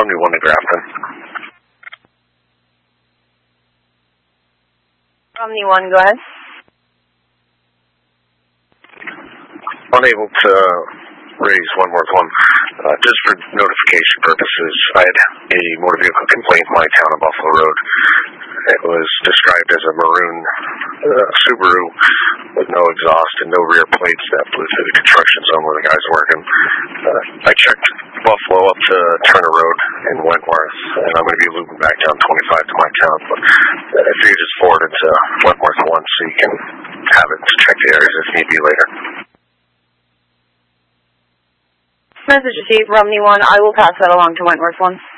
Romney 1 to Grafton. Romney 1, go ahead. Unable to raise 1 just for notification purposes. I had a motor vehicle complaint in my town on Buffalo Road. It was described as a maroon Subaru with no exhaust and no rear plates that blew through the construction zone where the guys were working. I checked Buffalo up to Turner Road in Wentworth, and I'm going to be looping back down 25 to my town. But if you just forward it to Wentworth 1 so you can have it to check the areas if need be later. Message received, Romney 1. I will pass that along to Wentworth 1.